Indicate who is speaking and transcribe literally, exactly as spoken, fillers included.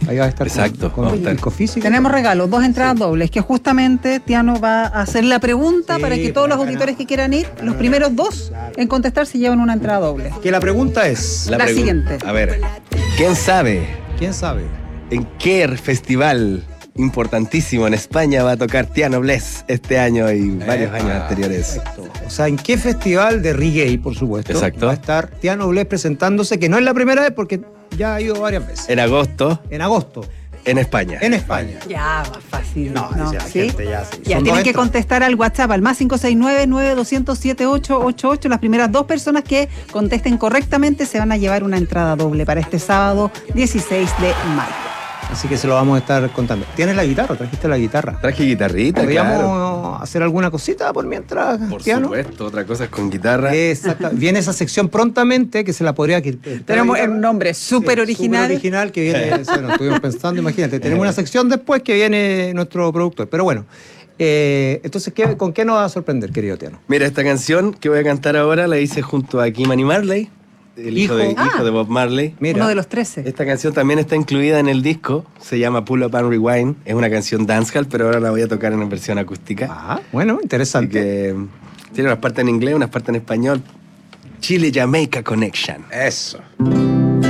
Speaker 1: Ahí va a estar.
Speaker 2: Exacto,
Speaker 1: con, con disco físico.
Speaker 3: Tenemos regalos, dos entradas sí. dobles, que justamente Tiano va a hacer la pregunta sí, para que todos los auditores ganar. que quieran ir, los primeros dos en contestar se llevan una entrada doble.
Speaker 1: Que la pregunta es...
Speaker 2: La,
Speaker 3: la
Speaker 2: pregu-
Speaker 3: siguiente.
Speaker 2: A ver, ¿quién sabe?
Speaker 1: ¿Quién sabe?
Speaker 2: ¿En qué festival importantísimo en España va a tocar Tiano Bless este año y varios
Speaker 1: Epa,
Speaker 2: años anteriores?
Speaker 1: Perfecto. O sea, ¿en qué festival de reggae, por supuesto,
Speaker 2: Exacto.
Speaker 1: va a estar Tiano Bless presentándose, que no es la primera vez porque ya ha ido varias veces?
Speaker 2: En agosto.
Speaker 1: En agosto.
Speaker 2: En España.
Speaker 1: En España.
Speaker 3: Ya, más fácil.
Speaker 1: No,
Speaker 3: no
Speaker 1: la
Speaker 3: ¿sí?
Speaker 1: gente ya sí.
Speaker 3: Ya,
Speaker 1: Son
Speaker 3: tienen
Speaker 1: dos
Speaker 3: que
Speaker 1: entradas.
Speaker 3: contestar al WhatsApp, al más cinco seis nueve, nueve dos cero cero, siete ocho ocho ocho. Las primeras dos personas que contesten correctamente se van a llevar una entrada doble para este sábado dieciséis de mayo.
Speaker 1: Así que se lo vamos a estar contando. ¿Tienes la guitarra? ¿Trajiste la guitarra?
Speaker 2: Traje guitarrita,
Speaker 1: ¿Podríamos
Speaker 2: claro.
Speaker 1: hacer alguna cosita por mientras,
Speaker 2: Por
Speaker 1: Tiano?
Speaker 2: supuesto, otra cosa es con guitarra.
Speaker 1: Exacto. Viene esa sección prontamente que se la podría quitar.
Speaker 3: Tenemos un nombre súper original.
Speaker 1: Súper original que viene, bueno, estuvimos pensando, imagínate, tenemos una sección después que viene nuestro productor. Pero bueno, eh, entonces, ¿qué, ¿con qué nos va a sorprender, querido Tiano?
Speaker 2: Mira, esta canción que voy a cantar ahora la hice junto a Kimani Marley, el hijo,
Speaker 1: Hijo.
Speaker 2: de,
Speaker 3: Ah.
Speaker 2: hijo de Bob Marley.
Speaker 1: Mira,
Speaker 3: Uno de los trece.
Speaker 2: Esta canción también está incluida en el disco, se llama Pull Up and Rewind, es una canción dancehall, pero ahora la voy a tocar en versión acústica.
Speaker 1: ah, bueno,
Speaker 2: Así
Speaker 1: interesante.
Speaker 2: que tiene unas partes en inglés, unas partes en español. Chile-Jamaica Connection.
Speaker 1: Eso.